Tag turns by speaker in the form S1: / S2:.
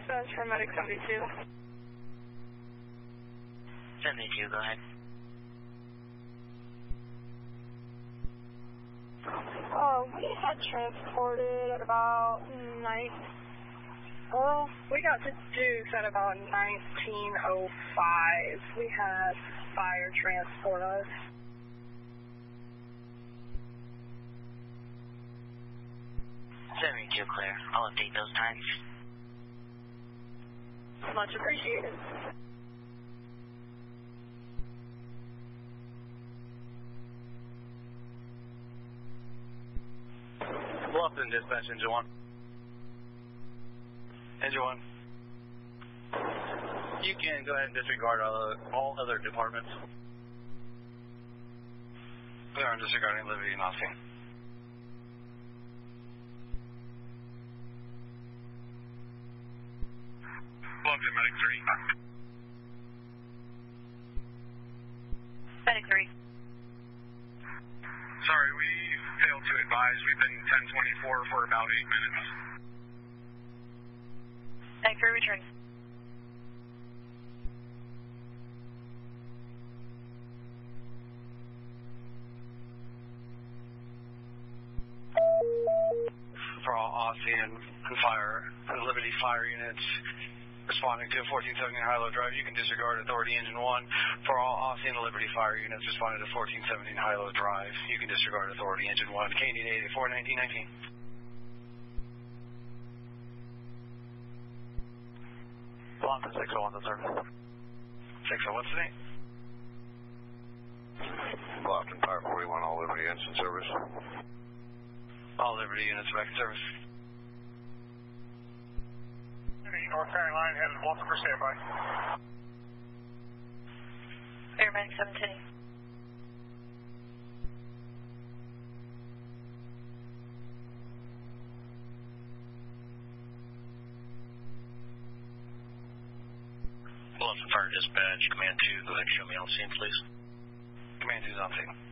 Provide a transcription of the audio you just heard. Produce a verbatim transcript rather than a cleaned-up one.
S1: dispatch for Medic seventy-two.
S2: seventy-two, go ahead.
S1: Oh, we had transported at about nine. Well, we got to Deuce at about nineteen oh five. We had fire transport us.
S2: seventy-two, clear. I'll update those times.
S1: Much appreciated.
S3: Bluffton, dispatch, engine one. Engine one. You can go ahead and disregard all, all other departments. We are disregarding Liberty and Austin.
S4: Bluffton, Medic three.
S1: Medic three.
S4: Sorry, we failed to advise. We've been ten twenty-four for about eight minutes.
S1: Medic three, return.
S3: For all Austin and fire, and Liberty fire units responding to fourteen seventy High-Low Drive, you can disregard authority engine one. For all Austin and Liberty fire units responding to fourteen seventy High-Low Drive, you can disregard authority engine one. Canadian eight eight four nineteen nineteen.
S5: Bluffton six oh one, the service.
S3: six oh, what's the name?
S6: Bluffton, Fire forty-one, all Liberty engine service.
S3: All Liberty units back in service.
S4: North Carolina headed Bluffton for standby.
S1: Clear, Medic seventeen.
S2: Bluffton Fire Dispatch, Command two, go ahead and show me on scene, please.
S3: Command two's on scene.